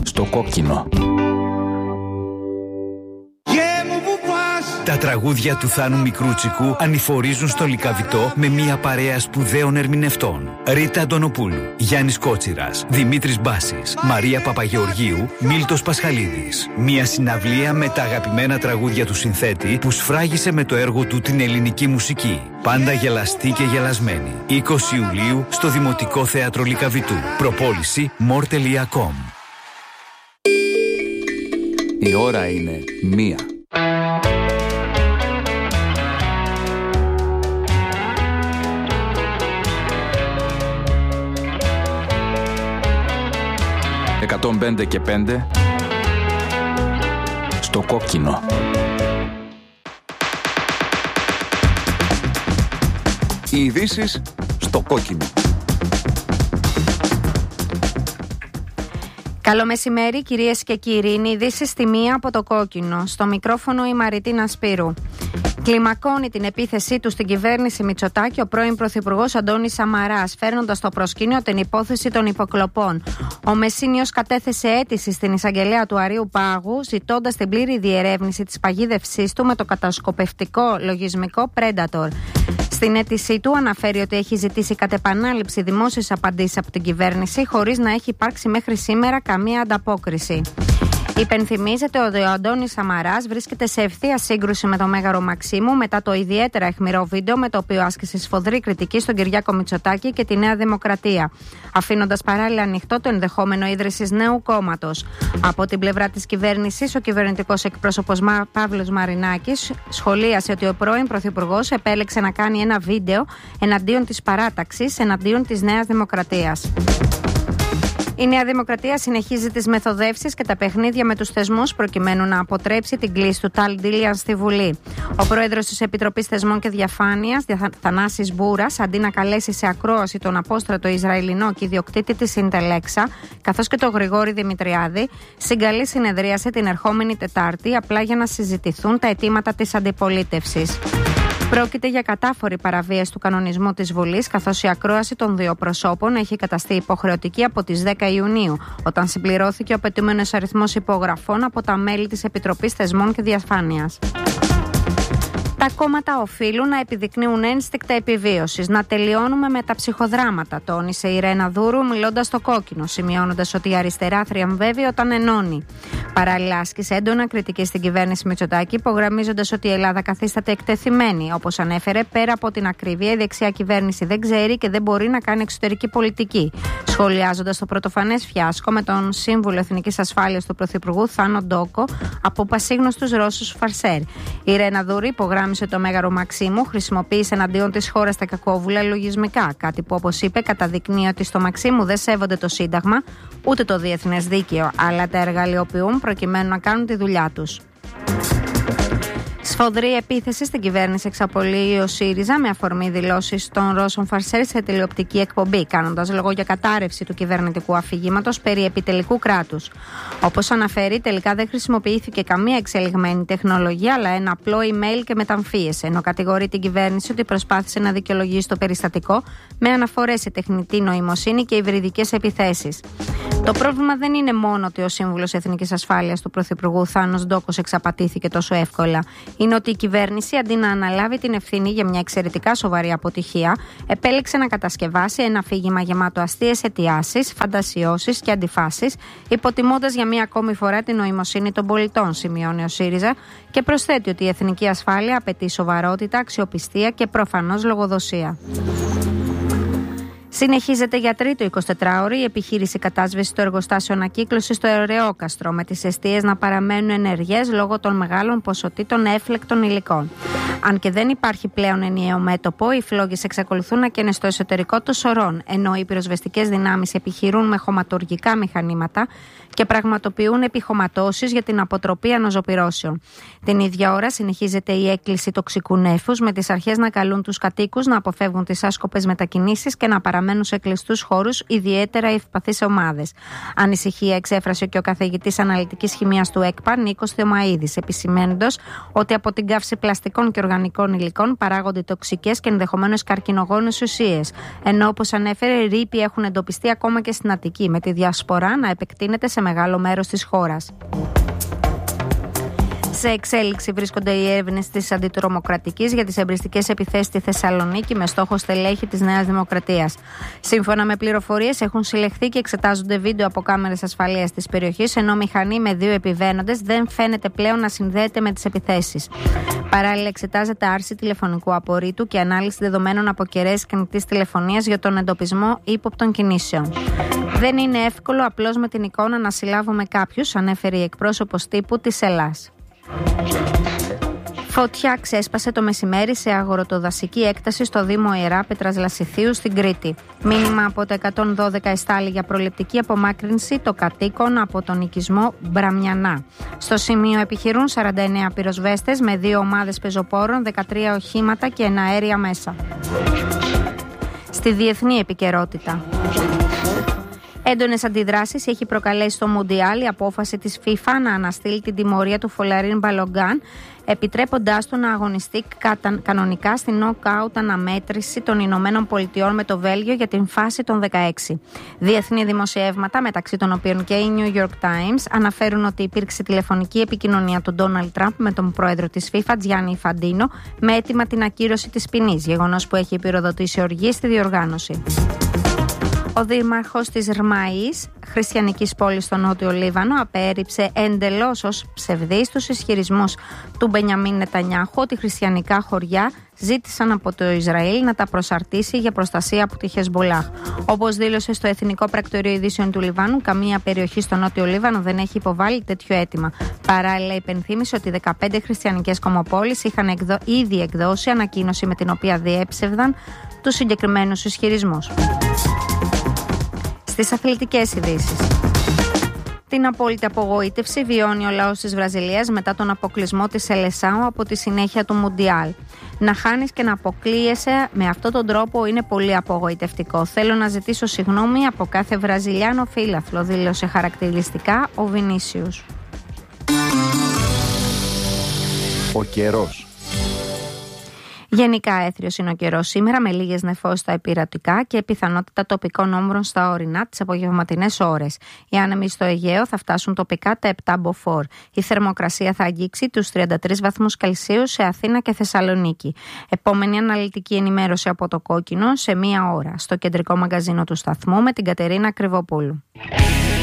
στο κόκκινο. Τα τραγούδια του Θάνου Μικρούτσικου ανηφορίζουν στο Λυκαβητό με μια παρέα σπουδαίων ερμηνευτών. Ρίτα Αντωνοπούλου, Γιάννης Κότσιρας, Δημήτρης Μπάσης, Μαρία Παπαγεωργίου, Μίλτος Πασχαλίδης. Μια συναυλία με τα αγαπημένα τραγούδια του συνθέτη που σφράγισε με το έργο του την ελληνική μουσική. Πάντα γελαστή και γελασμένη. 20 Ιουλίου στο Δημοτικό Θέατρο Λυκαβητού. Προπόληση more.com. Η ώρα είναι 1. «105 και 5» στο κόκκινο. Οι ειδήσεις στο κόκκινο. Καλό μεσημέρι κυρίες και κύριοι, είναι ειδήσεις στη 1 από το κόκκινο. Στο μικρόφωνο η Μαριτίνα Σπύρου. Κλιμακώνει την επίθεσή του στην κυβέρνηση Μητσοτάκη ο πρώην Πρωθυπουργός Αντώνης Σαμαράς, φέρνοντας στο προσκήνιο την υπόθεση των υποκλοπών. Ο Μεσίνιος κατέθεσε αίτηση στην εισαγγελέα του Αρείου Πάγου, ζητώντας την πλήρη διερεύνηση της παγίδευσής του με το κατασκοπευτικό λογισμικό Predator. Στην αίτησή του αναφέρει ότι έχει ζητήσει κατ' επανάληψη δημόσιες απαντήσεις από την κυβέρνηση, χωρίς να έχει υπάρξει μέχρι σήμερα καμία ανταπόκριση. Υπενθυμίζεται ότι ο Αντώνης Σαμαράς βρίσκεται σε ευθεία σύγκρουση με τον Μέγαρο Μαξίμου μετά το ιδιαίτερα αιχμηρό βίντεο με το οποίο άσκησε σφοδρή κριτική στον Κυριάκο Μητσοτάκη και τη Νέα Δημοκρατία, αφήνοντας παράλληλα ανοιχτό το ενδεχόμενο ίδρυσης νέου κόμματος. Από την πλευρά της κυβέρνησης, ο κυβερνητικός εκπρόσωπος Παύλος Μαρινάκης σχολίασε ότι ο πρώην Πρωθυπουργός επέλεξε να κάνει ένα βίντεο εναντίον της παράταξης, εναντίον της Νέας Δημοκρατίας. Η Νέα Δημοκρατία συνεχίζει τις μεθοδεύσεις και τα παιχνίδια με τους θεσμούς προκειμένου να αποτρέψει την κλίση του Ταλ Ντίλιαν στη Βουλή. Ο πρόεδρος της Επιτροπής Θεσμών και Διαφάνειας, Θανάσης Μπούρας, αντί να καλέσει σε ακρόαση τον απόστρατο Ισραηλινό και ιδιοκτήτη της Συντελέξα, καθώς και τον Γρηγόρη Δημητριάδη, συγκαλεί συνεδρίαση την ερχόμενη Τετάρτη απλά για να συζητηθούν τα αιτήματα της αντιπολίτευσης. Πρόκειται για κατάφορη παραβίαση του κανονισμού της Βουλής, καθώς η ακρόαση των δύο προσώπων έχει καταστεί υποχρεωτική από τις 10 Ιουνίου, όταν συμπληρώθηκε ο απαιτούμενος αριθμός υπογραφών από τα μέλη της Επιτροπής Θεσμών και Διαφάνειας. Τα κόμματα οφείλουν να επιδεικνύουν ένστικτα επιβίωσης, να τελειώνουμε με τα ψυχοδράματα, τόνισε η Ρένα Δούρου μιλώντας στο κόκκινο, σημειώνοντας ότι η αριστερά θριαμβεύει όταν ενώνει. Παράλληλα, άσκησε έντονα κριτική στην κυβέρνηση Μητσοτάκη, υπογραμμίζοντας ότι η Ελλάδα καθίσταται εκτεθειμένη. Όπως ανέφερε, πέρα από την ακρίβεια, η δεξιά κυβέρνηση δεν ξέρει και δεν μπορεί να κάνει εξωτερική πολιτική, σχολιάζοντας το πρωτοφανές φιάσκο με τον σύμβουλο Εθνικής Ασφάλειας του Πρωθυπουργού Θάνο Ντόκο από πασίγνωστους Ρώσους φαρσέρ. Η Ρένα Δούρου υπογράμμισε το Μέγαρο Μαξίμου, χρησιμοποίησε εναντίον της χώρας τα κακόβουλα λογισμικά. Κάτι που, όπως είπε, καταδεικνύει ότι στο Μαξίμου δεν σέβονται το Σύνταγμα ούτε το διεθνές δίκαιο, αλλά τα εργαλειοποιούν προκειμένου να κάνουν τη δουλειά τους. Σφοδρή επίθεση στην κυβέρνηση εξαπολύει ο ΣΥΡΙΖΑ με αφορμή δηλώσεις των Ρώσων φαρσέρ σε τηλεοπτική εκπομπή, κάνοντας λόγο για κατάρρευση του κυβερνητικού αφηγήματος περί επιτελικού κράτους. Όπως αναφέρει, τελικά δεν χρησιμοποιήθηκε καμία εξελιγμένη τεχνολογία, αλλά ένα απλό email και μεταμφίεση, ενώ κατηγορεί την κυβέρνηση ότι προσπάθησε να δικαιολογήσει το περιστατικό με αναφορές σε τεχνητή νοημοσύνη και υβριδικές επιθέσεις. Το πρόβλημα δεν είναι μόνο ότι ο σύμβουλος Εθνικής Ασφάλειας του Πρωθυπουργού Θάνος Ντόκος εξαπατήθηκε τόσο εύκολα. Είναι ότι η κυβέρνηση, αντί να αναλάβει την ευθύνη για μια εξαιρετικά σοβαρή αποτυχία, επέλεξε να κατασκευάσει ένα αφήγημα γεμάτο αστείες αιτιάσεις, φαντασιώσεις και αντιφάσεις, υποτιμώντας για μία ακόμη φορά την νοημοσύνη των πολιτών, σημειώνει ο ΣΥΡΙΖΑ, και προσθέτει ότι η εθνική ασφάλεια απαιτεί σοβαρότητα, αξιοπιστία και προφανώς λογοδοσία. Συνεχίζεται για τρίτο 24ωρο η επιχείρηση κατάσβεσης του εργοστάσιου ανακύκλωσης στο Ερεόκαστρο, με τις εστίες να παραμένουν ενεργές λόγω των μεγάλων ποσοτήτων έφλεκτων υλικών. Αν και δεν υπάρχει πλέον ενιαίο μέτωπο, οι φλόγες εξακολουθούν να καίνε στο εσωτερικό των σωρών, ενώ οι πυροσβεστικές δυνάμεις επιχειρούν με χωματουργικά μηχανήματα και πραγματοποιούν επιχωματώσεις για την αποτροπή αναζωπυρώσεων. Την ίδια ώρα συνεχίζεται η έκκληση τοξικού νέφους, με τις αρχές να καλούν τους κατοίκους να αποφεύγουν τις άσκοπες μετακινήσεις και να παραμένουν μένουν σε κλειστούς χώρους, ιδιαίτερα οι ευπαθείς ομάδες. Ανησυχία εξέφρασε και ο καθηγητής αναλυτικής χημείας του ΕΚΠΑ, Νίκος Θεομαΐδης, επισημαίνοντας ότι από την καύση πλαστικών και οργανικών υλικών παράγονται τοξικές και ενδεχομένως καρκινογόνες ουσίες. Ενώ, όπως ανέφερε, ρήποι έχουν εντοπιστεί ακόμα και στην Αττική, με τη διασπορά να επεκτείνεται σε μεγάλο μέρος της χώρας. Σε εξέλιξη βρίσκονται οι έρευνες της Αντιτρομοκρατικής για τις εμπριστικές επιθέσεις στη Θεσσαλονίκη με στόχο στελέχη της Νέας Δημοκρατίας. Σύμφωνα με πληροφορίες, έχουν συλλεχθεί και εξετάζονται βίντεο από κάμερες ασφαλείας της περιοχής, ενώ μηχανή με 2 επιβαίνοντες δεν φαίνεται πλέον να συνδέεται με τις επιθέσεις. Παράλληλα, εξετάζεται άρση τηλεφωνικού απορρίτου και ανάλυση δεδομένων από κεραίες κινητής τηλεφωνίας για τον εντοπισμό ύποπτων κινήσεων. Δεν είναι εύκολο απλώς με την εικόνα να συλλάβουμε κάποιους, ανέφερε η εκπρόσωπος τύπου της Ελλάς. Φωτιά ξέσπασε το μεσημέρι σε αγροτοδασική έκταση στο Δήμο Ιερά Πέτρας Λασιθίου στην Κρήτη. Μήνυμα από το 112 εστάλει για προληπτική απομάκρυνση των κατοίκων από τον οικισμό Μπραμιανά. Στο σημείο επιχειρούν 49 πυροσβέστες με 2 ομάδες πεζοπόρων, 13 οχήματα και εναέρια μέσα. Στη διεθνή επικαιρότητα. Έντονες αντιδράσεις έχει προκαλέσει στο Μουντιάλ η απόφαση της FIFA να αναστείλει την τιμωρία του Φολαρίν Μπαλογκάν, επιτρέποντάς του να αγωνιστεί κανονικά στην νοκάουτ αναμέτρηση των Ηνωμένων Πολιτειών με το Βέλγιο για την φάση των 16. Διεθνή δημοσιεύματα, μεταξύ των οποίων και η New York Times, αναφέρουν ότι υπήρξε τηλεφωνική επικοινωνία του Ντόναλντ Τραμπ με τον πρόεδρο της FIFA, Τζιάννι Ιφαντίνο, με αίτημα την ακύρωση της ποινής, γεγονός που έχει πυροδοτήσει οργή στη διοργάνωση. Ο δήμαρχος της Ρμαΐς, χριστιανικής πόλης στο Νότιο Λίβανο, απέρριψε εντελώς ως ψευδείς τους ισχυρισμούς του Μπενιαμίν Νετανιάχου ότι χριστιανικά χωριά ζήτησαν από το Ισραήλ να τα προσαρτήσει για προστασία από τη Χεσμπολάχ. Όπως δήλωσε στο Εθνικό Πρακτορείο Ειδήσεων του Λιβάνου, καμία περιοχή στο Νότιο Λίβανο δεν έχει υποβάλει τέτοιο αίτημα. Παράλληλα, υπενθύμησε ότι 15 χριστιανικές κομμοπόλεις είχαν ήδη εκδώσει ανακοίνωση με την οποία διέψευδαν τους συγκεκριμένους ισχυρισμούς. Στις αθλητικές ειδήσεις. Την απόλυτη απογοήτευση βιώνει ο λαός της Βραζιλίας μετά τον αποκλεισμό της Σελεσάου από τη συνέχεια του Μουντιάλ. Να χάνεις και να αποκλείεσαι με αυτόν τον τρόπο είναι πολύ απογοητευτικό. Θέλω να ζητήσω συγγνώμη από κάθε Βραζιλιάνο φίλαθλο, δήλωσε χαρακτηριστικά ο Βινίσιους. Ο καιρός. Γενικά έθριος είναι ο καιρός σήμερα, με λίγες νεφώσεις στα ηπειρατικά και πιθανότητα τοπικών όμβρων στα ορεινά τις απογευματινές ώρες. Οι άνεμοι στο Αιγαίο θα φτάσουν τοπικά τα 7 μποφόρ. Η θερμοκρασία θα αγγίξει τους 33 βαθμούς Κελσίου σε Αθήνα και Θεσσαλονίκη. Επόμενη αναλυτική ενημέρωση από το Κόκκινο σε 1 ώρα στο κεντρικό μαγκαζίνο του σταθμού με την Κατερίνα Κρυβοπούλου.